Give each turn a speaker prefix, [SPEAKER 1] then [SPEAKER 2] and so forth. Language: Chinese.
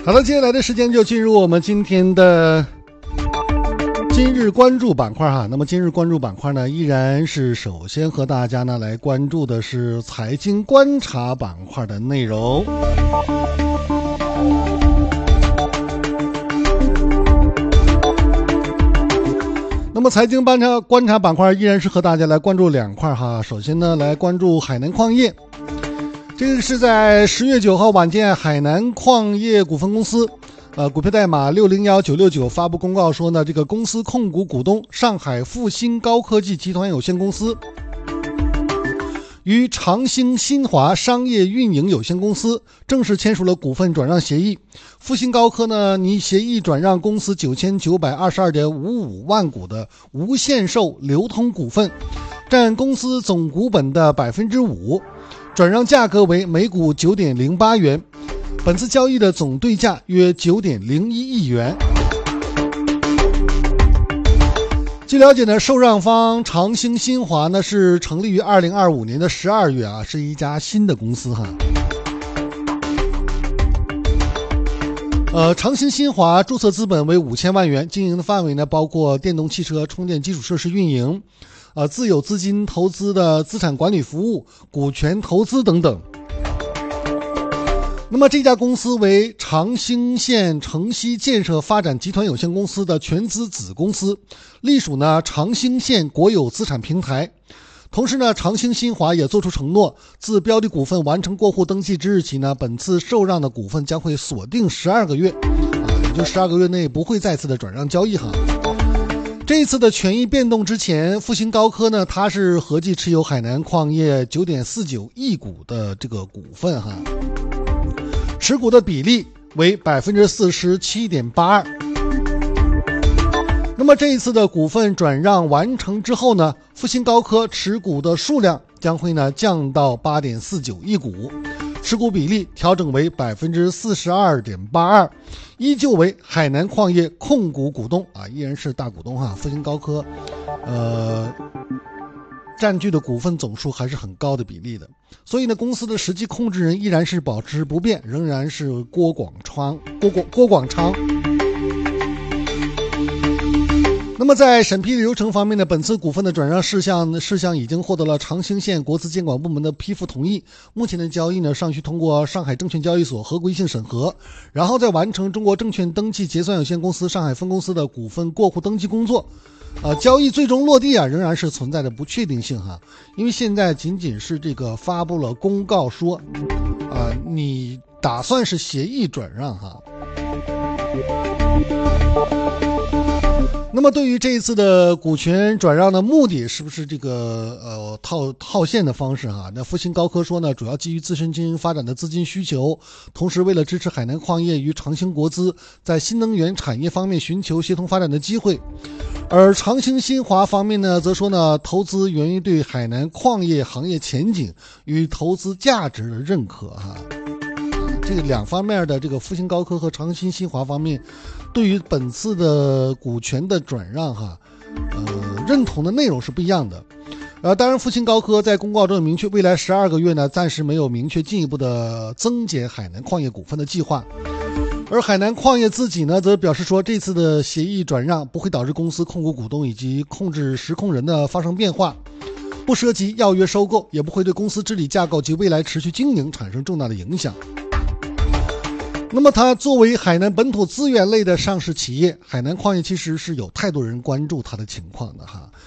[SPEAKER 1] 好了，接下来的时间就进入我们今天的今日关注板块哈。那么今日关注板块呢，依然是首先和大家呢来关注的是财经观察板块的内容。那么财经观察板块依然是和大家来关注两块哈。首先呢，来关注海南矿业。这个是在10月9号晚间，海南矿业股份公司股票代码601969发布公告说呢，这个公司控股股东上海复兴高科技集团有限公司与长兴新华商业运营有限公司正式签署了股份转让协议。复兴高科呢，拟协议转让公司9922.55万股的无限售流通股份，占公司总股本的 5%， 转让价格为每股 9.08 元，本次交易的总对价约 9.01 亿元。据了解呢，受让方长兴新华呢是成立于2025年的12月啊，是一家新的公司哈。长兴新华注册资本为5000万元，经营的范围呢包括电动汽车充电基础设施运营，自有资金投资的资产管理服务、股权投资等等。那么这家公司为长兴县城西建设发展集团有限公司的全资子公司，隶属呢长兴县国有资产平台。同时呢，长兴新华也作出承诺，自标的股份完成过户登记之日起呢，本次受让的股份将会锁定12个月，也就12个月内不会再次的转让交易哈。这一次的权益变动之前，复兴高科呢，它是合计持有海南矿业 9.49 亿股的这个股份哈，持股的比例为 47.82%。那么这一次的股份转让完成之后呢，复兴高科持股的数量将会呢降到 8.49 亿股，持股比例调整为 42.82%， 依旧为海南矿业控股股东啊，依然是大股东哈。复兴高科占据的股份总数还是很高的比例的，所以呢，公司的实际控制人依然是保持不变，仍然是郭广昌。那么在审批流程方面呢，本次股份的转让事项已经获得了长兴县国资监管部门的批复同意。目前的交易呢，尚需通过上海证券交易所合规性审核，然后再完成中国证券登记结算有限公司上海分公司的股份过户登记工作。交易最终落地啊，仍然是存在着不确定性哈，因为现在仅仅是这个发布了公告说，你打算是协议转让哈。那么对于这一次的股权转让的目的，是不是这个套现的方式哈？那复兴高科说呢，主要基于自身经营发展的资金需求，同时为了支持海南矿业与长兴国资在新能源产业方面寻求协同发展的机会。而长兴新华方面呢，则说呢，投资源于对海南矿业行业前景与投资价值的认可哈。这个两方面的这个复兴高科和长兴新华方面，对于本次的股权的转让哈，认同的内容是不一样的。当然，复兴高科在公告中明确，未来12个月呢，暂时没有明确进一步的增减海南矿业股份的计划。而海南矿业自己呢，则表示说，这次的协议转让不会导致公司控股股东以及控制实控人的发生变化，不涉及要约收购，也不会对公司治理架构及未来持续经营产生重大的影响。那么它作为海南本土资源类的上市企业，海南矿业其实是有太多人关注它的情况的哈。